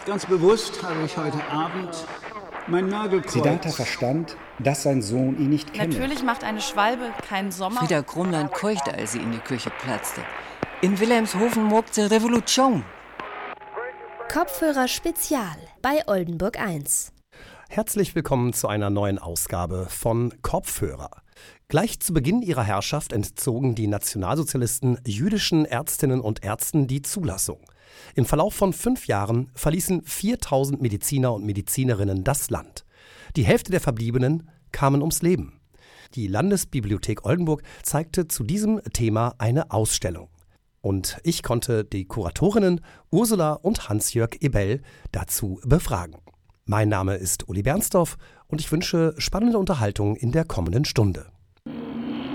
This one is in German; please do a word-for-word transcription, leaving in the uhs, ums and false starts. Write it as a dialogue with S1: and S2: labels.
S1: Ganz bewusst habe ich heute Abend mein Nagelkreuz...
S2: Siddhartha verstand, dass sein Sohn ihn nicht kenne.
S3: Natürlich macht eine Schwalbe keinen Sommer.
S4: Frieda Krumland keuchte, als sie in die Küche platzte. In Wilhelmshofen murkte Revolution.
S5: Kopfhörer Spezial bei Oldenburg eins.
S6: Herzlich willkommen zu einer neuen Ausgabe von Kopfhörer. Gleich zu Beginn ihrer Herrschaft entzogen die Nationalsozialisten jüdischen Ärztinnen und Ärzten die Zulassung. Im Verlauf von fünf Jahren verließen viertausend Mediziner und Medizinerinnen das Land. Die Hälfte der Verbliebenen kamen ums Leben. Die Landesbibliothek Oldenburg zeigte zu diesem Thema eine Ausstellung. Und ich konnte die Kuratorinnen Ursula und Hans-Jörg Ebell dazu befragen. Mein Name ist Uli Bernsdorf und ich wünsche spannende Unterhaltung in der kommenden Stunde.